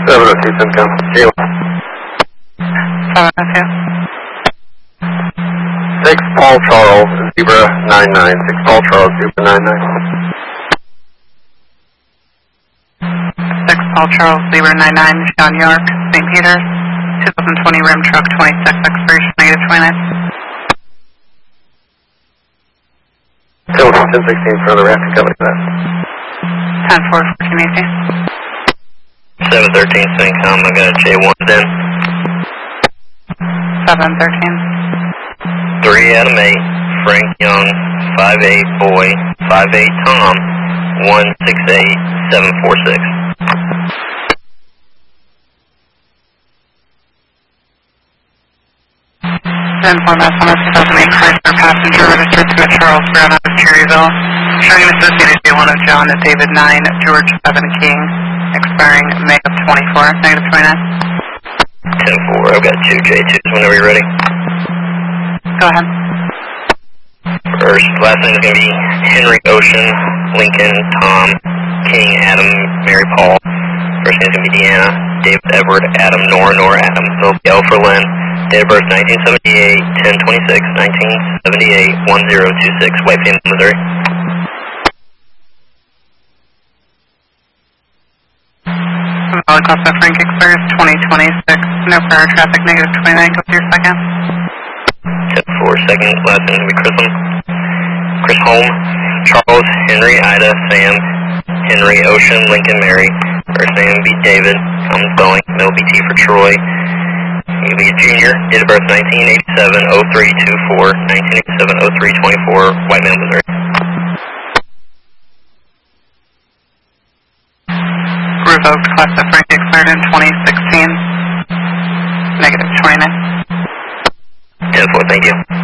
702 Simcom. J1. 702. 6 Paul Charles, Zebra 99. 6 Paul Charles, Zebra 99. 6 Paul Charles, Zebra 99, John York, St. Peters, 2020 Rim Truck 26, expiration negative 29. 1016 for the rapid company for that. 10-4, 14 easy. 713 Syncom, I got a J1 then. 713. 3 Adam 8, Frank Young, 58 Boy, 58 Tom, 168 746. 10-4 Mass on a 2008 Chrysler passenger registered to a Charles Brown out of Cherryville, showing an associated J1 of John at David 9, George 7 King, expiring May of 24, negative 29. 10-4, I've got 2 J2s whenever you're ready. Go ahead. First, last name is going to be Henry Ocean, Lincoln, Tom, King, Adam, Mary Paul. First name is going to be Deanna, David Edward, Adam, Nora, Adam, L for Lynn. Date of birth 1978, 10/26, 1978, 1026, Whitefield, Missouri. Valid cost of Frank expires 2026. No prior traffic, negative 29. Go to your second. 10-4, second, last name is going to be Chris Holm, Charles, Henry, Ida, Sam, Henry, Ocean, Lincoln, Mary. First name will be David, Thomas Boeing, middle BT for Troy. He'll be a junior, date of birth 1987-03-24, 1987-03-24, White Man, Missouri. Revoked class of Frank expired in 2016. Negative 29. 10-4, thank you.